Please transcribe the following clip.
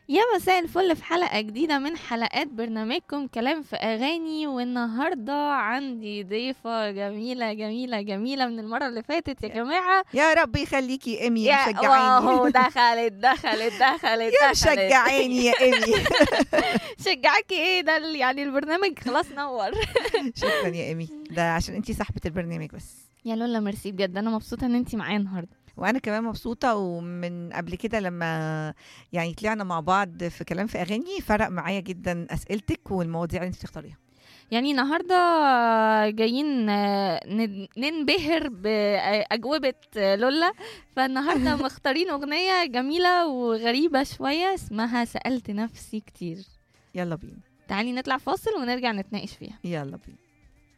يا مساء الفل في حلقة جديدة من حلقات برنامجكم كلام في أغاني. والنهاردة عندي ضيفة جميلة جميلة جميلة من المرة اللي فاتت يا جماعة. يا رب يخليكي يا إيمي، يا مشجعاني. واو، دخلت يا مشجعاني يا إيمي. شجعكي ايه ده يعني البرنامج خلاص نور. شكرا يا إيمي، ده عشان انتي صاحبة البرنامج بس. يا لولا ميرسي بجد، أنا مبسوطة إن انتي معايا النهاردة. وانا كمان مبسوطة، ومن قبل كده لما يعني طلعنا مع بعض في كلام في اغاني فرق معايا جدا اسئلتك والمواضيع اللي انت تختاريها. يعني النهاردة جايين ننبهر بأجوبة لولا. فالنهاردة مختارين أغنية جميلة وغريبة شوية اسمها سألت نفسي كتير. يلا بينا. تعالي نطلع فاصل ونرجع نتناقش فيها. يلا بينا.